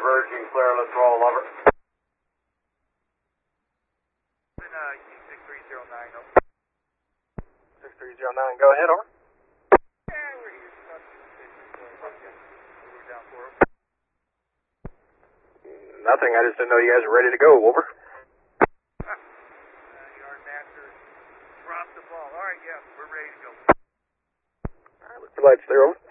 Virgin, clear, let's roll, over. 6309, over. 6309, go ahead, over. Yeah, we're here. We're down 4. Nothing, I just didn't know you guys were ready to go, over. Yard master dropped the ball. All right, yeah, we're ready to go. All right, look for lights there, over.